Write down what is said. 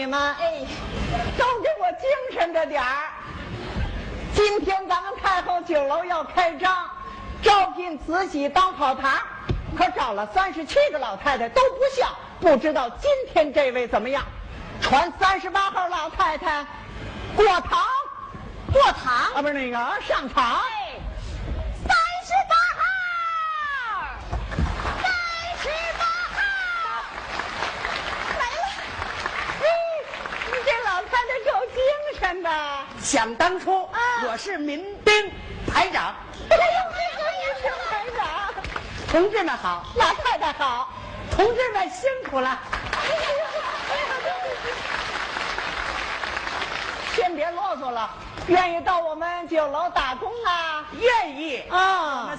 你们，都给我精神着点儿。今天咱们太后酒楼要开张，招聘慈禧当跑堂，可找了37个老太太都不像，不知道今天这位怎么样？传38号老太太过堂啊，不是那个上场。 38号来了。 你这老太太够精神的。 想当初，我是民兵排长。 排长， 同志们好， 老太太好。 同志们辛苦了。 先别啰嗦了，愿意到我们酒楼打工啊？ 愿意啊。